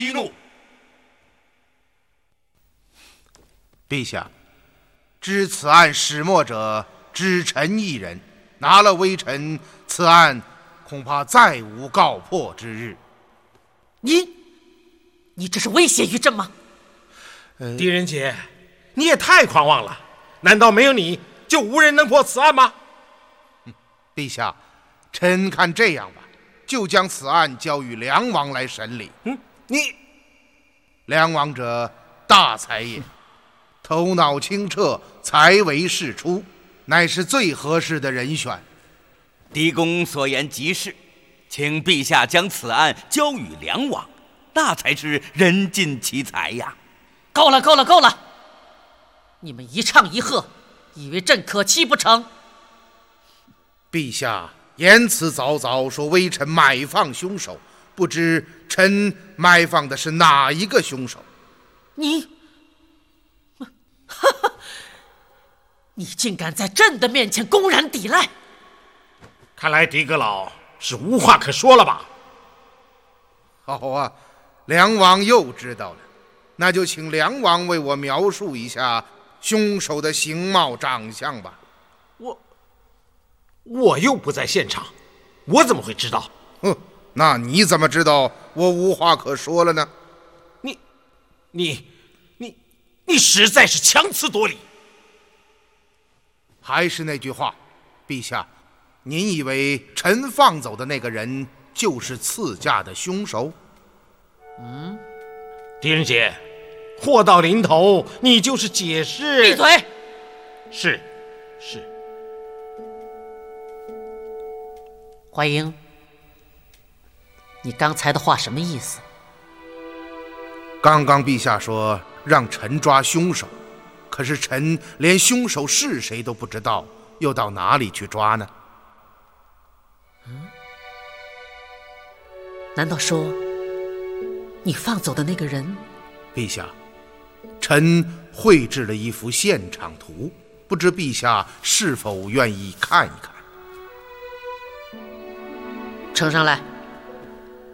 息怒。 陛下，知此案始末者只臣一人，拿了微臣，此案恐怕再无告破之日。 你这是威胁于朕吗？ 狄仁杰，你也太狂妄了！难道没有你就无人能破此案吗？ 陛下，臣看这样吧，就将此案交与梁王来审理。梁王者，大才也，头脑清澈，才为世出，乃是最合适的人选。 狄公所言极是，请陛下将此案交与梁王，那才是人尽其才呀！ 够了！你们一唱一和，以为朕可欺不成？ 陛下言辞凿凿，说微臣买放凶手，不知臣买放的是哪一个凶手？ 你竟敢在朕的面前公然抵赖！ 看来狄阁老是无话可说了吧？ 好啊，梁王又知道了，那就请梁王为我描述一下凶手的形貌长相吧。 我又不在现场，我怎么会知道？ 那你怎么知道我无话可说了呢？ 你实在是强词夺理。 还是那句话，陛下，您以为臣放走的那个人就是赐驾的凶手？ 狄仁杰，祸到临头，你就是解释。 闭嘴！ 是。 怀英，你刚才的话什么意思？ 刚刚陛下说让臣抓凶手，可是臣连凶手是谁都不知道，又到哪里去抓呢？ 难道说你放走的那个人？ 陛下，臣绘制了一幅现场图，不知陛下是否愿意看一看？ 呈上来。